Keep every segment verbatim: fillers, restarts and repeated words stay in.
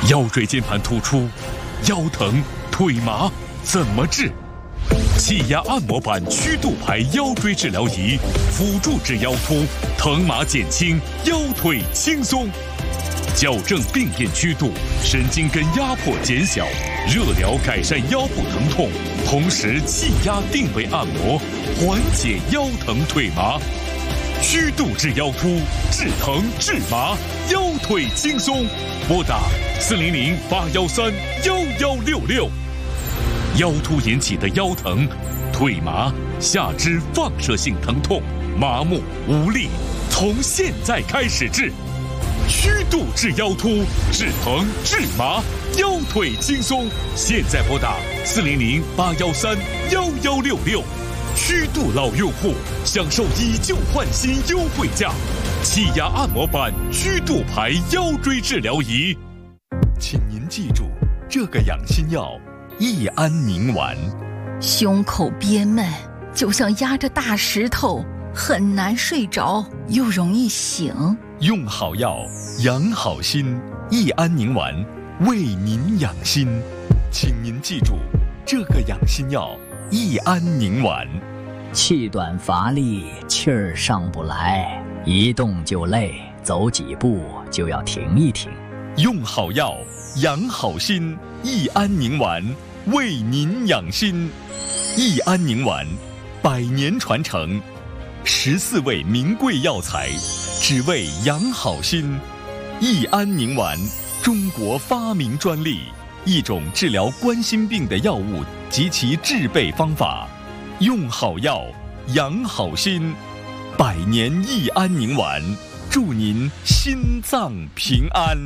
腰椎间盘突出、腰疼、腿麻怎么治？气压按摩板曲度牌腰椎治疗仪，辅助治腰突，疼麻减轻，腰腿轻松。矫正病变曲度，神经根压迫减小，热疗改善腰部疼痛，同时气压定位按摩，缓解腰疼腿麻。曲度治腰突，治疼治麻，腰腿轻松。拨打四零零八幺三幺幺六六。腰突引起的腰疼、腿麻、下肢放射性疼痛、麻木无力，从现在开始治。曲度治腰突，治疼治麻，腰腿轻松。现在拨打四零零八幺三幺幺六六。曲度老用户享受以旧换新优惠价，气压按摩板曲度牌腰椎治疗仪。请您记住这个养心药：益安宁丸。 胸口憋闷，就像压着大石头，很难睡着，又容易醒。 用好药，养好心。益安宁丸为您养心，请您记住这个养心药：益安宁丸。 气短乏力，气儿上不来，一动就累，走几步就要停一停。 用好药，养好心。益安宁丸为您养心。益安宁丸，百年传承，十四味名贵药材，只为养好心。益安宁丸，中国发明专利，一种治疗冠心病的药物及其制备方法。用好药，养好心。百年益安宁丸，祝您心脏平安。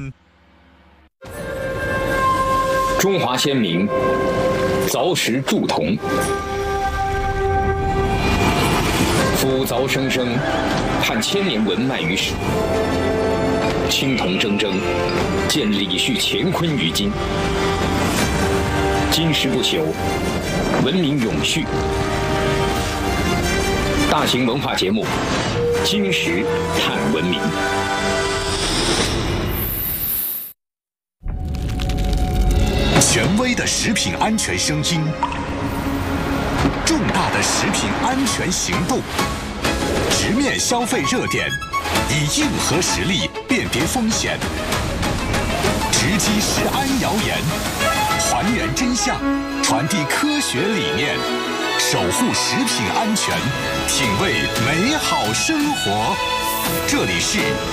中华先民凿石铸铜，夫凿生生，探千年文脉于史。青铜铮铮，见李旭乾坤于今。金石不朽，文明永续。大型文化节目《金石探文明》。 权威的食品安全声音，重大的食品安全行动，直面消费热点，以硬核实力辨别风险，直击食安谣言，还原真相，传递科学理念，守护食品安全，品味美好生活。这里是